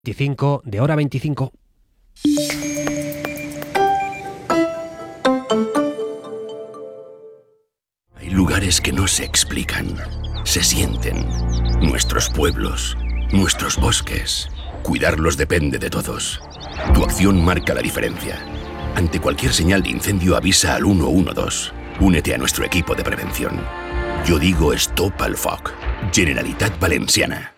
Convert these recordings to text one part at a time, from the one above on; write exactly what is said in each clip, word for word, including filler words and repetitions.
veinticinco de hora veinticinco. Hay lugares que no se explican, se sienten. Nuestros pueblos, nuestros bosques. Cuidarlos depende de todos. Tu acción marca la diferencia. Ante cualquier señal de incendio avisa al uno uno dos. Únete a nuestro equipo de prevención. Yo digo Stop al Foc. Generalitat Valenciana.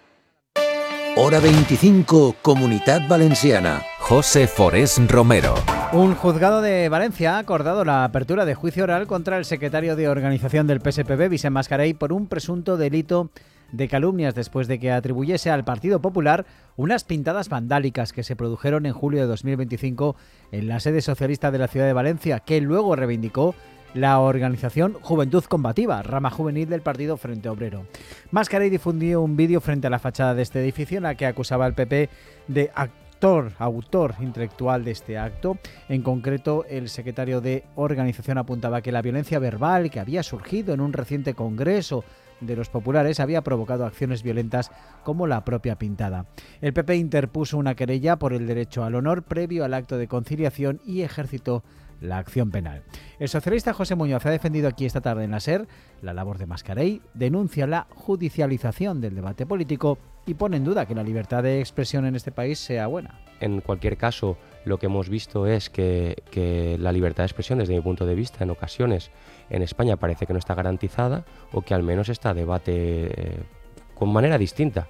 Hora veinticinco, Comunitat Valenciana. José Forés Romero. Un juzgado de Valencia ha acordado la apertura de juicio oral contra el secretario de organización del P S P B, Vicent Mascarell, por un presunto delito de calumnias después de que atribuyese al Partido Popular unas pintadas vandálicas que se produjeron en julio de dos mil veinticinco en la sede socialista de la ciudad de Valencia, que luego reivindicó la organización Juventud Combativa, rama juvenil del Partido Frente Obrero. Mascarell difundió un vídeo frente a la fachada de este edificio en la que acusaba al P P de actor, autor intelectual de este acto. En concreto, el secretario de organización apuntaba que la violencia verbal que había surgido en un reciente congreso de los populares había provocado acciones violentas como la propia pintada. El P P interpuso una querella por el derecho al honor previo al acto de conciliación y ejercitó la acción penal. El socialista José Muñoz ha defendido aquí esta tarde en la SER la labor de Mascarell, denuncia la judicialización del debate político y pone en duda que la libertad de expresión en este país sea buena. En cualquier caso, lo que hemos visto es que, que la libertad de expresión, desde mi punto de vista, en ocasiones en España parece que no está garantizada o que al menos está a debate eh, con manera distinta.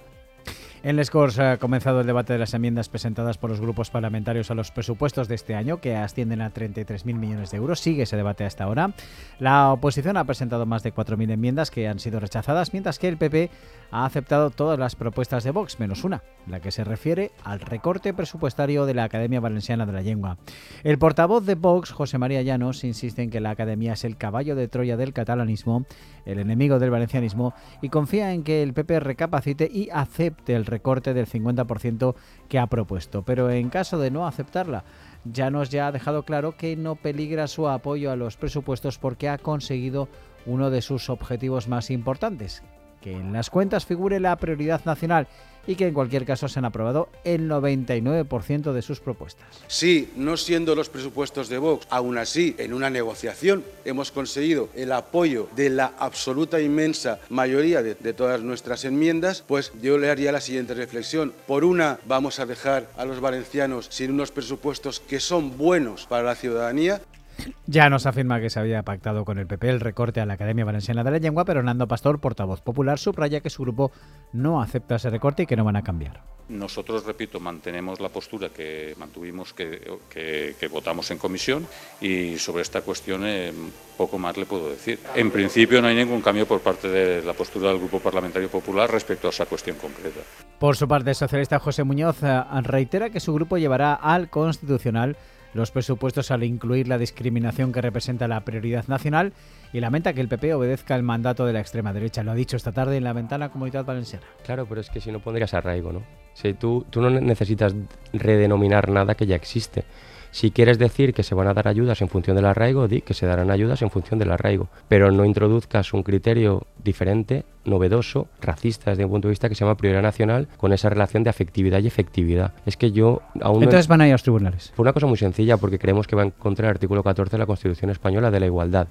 En Les Corts ha comenzado el debate de las enmiendas presentadas por los grupos parlamentarios a los presupuestos de este año, que ascienden a treinta y tres mil millones de euros. Sigue ese debate hasta ahora. La oposición ha presentado más de cuatro mil enmiendas que han sido rechazadas, mientras que el P P ha aceptado todas las propuestas de Vox, menos una, la que se refiere al recorte presupuestario de la Academia Valenciana de la Llengua. El portavoz de Vox, José María Llanos, insiste en que la Academia es el caballo de Troya del catalanismo, el enemigo del valencianismo, y confía en que el P P recapacite y acepte el recorte del cincuenta por ciento que ha propuesto. Pero en caso de no aceptarla, Llanos ya ha dejado claro que no peligra su apoyo a los presupuestos porque ha conseguido uno de sus objetivos más importantes, que en las cuentas figure la prioridad nacional y que en cualquier caso se han aprobado el noventa y nueve por ciento de sus propuestas. Sí, no siendo los presupuestos de Vox, aún así, en una negociación hemos conseguido el apoyo de la absoluta inmensa mayoría de, de todas nuestras enmiendas, pues yo le haría la siguiente reflexión. Por una, vamos a dejar a los valencianos sin unos presupuestos que son buenos para la ciudadanía. Ya nos afirma que se había pactado con el P P el recorte a la Academia Valenciana de la Llengua, pero Nando Pastor, portavoz popular, subraya que su grupo no acepta ese recorte y que no van a cambiar. Nosotros, repito, mantenemos la postura que mantuvimos, que, que, que votamos en comisión, y sobre esta cuestión eh, poco más le puedo decir. En principio no hay ningún cambio por parte de la postura del Grupo Parlamentario Popular respecto a esa cuestión concreta. Por su parte, el socialista José Muñoz eh, reitera que su grupo llevará al Constitucional los presupuestos al incluir la discriminación que representa la prioridad nacional y lamenta que el P P obedezca el mandato de la extrema derecha. Lo ha dicho esta tarde en la ventana Comunitat Valenciana. Claro, pero es que si no pondrías arraigo, ¿no? Si tú, tú no necesitas redenominar nada que ya existe. Si quieres decir que se van a dar ayudas en función del arraigo, di que se darán ayudas en función del arraigo. Pero no introduzcas un criterio diferente, novedoso, racista desde mi punto de vista, que se llama prioridad nacional, con esa relación de afectividad y efectividad. Es que yo aún Entonces no... van a ir a los tribunales. Por una cosa muy sencilla, porque creemos que va en contra del artículo catorce de la Constitución Española de la igualdad.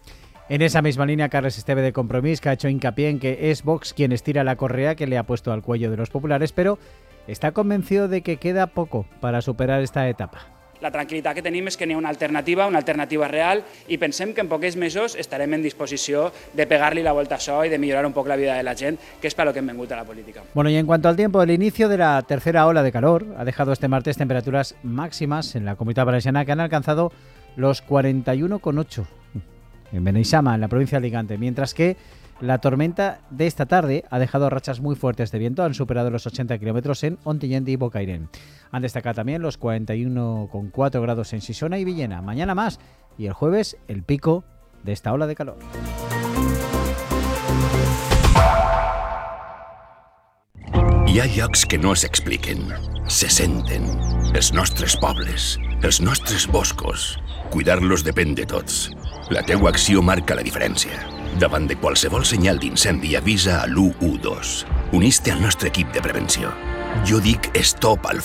En esa misma línea, Carles Esteve de Compromís, que ha hecho hincapié en que es Vox quien estira la correa que le ha puesto al cuello de los populares, pero está convencido de que queda poco para superar esta etapa. La tranquil·litat que tenim és que n'hi ha una alternativa, una alternativa real, i pensem que en pocs mesos estarem en disposició de pegar-li la volta a això i de millorar un poc la vida de la gent, que és per lo que hem vingut a la política. Bueno, y en cuanto al tiempo, el inicio de la tercera ola de calor ha dejado este martes temperaturas máximas en la Comunitat Valenciana que han alcanzado los cuarenta y uno coma ocho en Beneixama, en la provincia de Alicante, mientras que la tormenta de esta tarde ha dejado rachas muy fuertes de viento, han superado los ochenta kilómetros en Ontinyent y Bocairent. Han destacado también los cuarenta y uno coma cuatro grados en Sisona y Villena. Mañana más, y el jueves el pico de esta ola de calor. Hi ha llocs que no s'expliquen, se senten. Els nostres pobles, els nostres boscos. Cuidar-los depèn de tots. La teua acció marca la diferència. Davant de qualsevol senyal d'incendi avisa a l'u u dos. Unís-te al nostre equip de prevenció. Jo dic stop al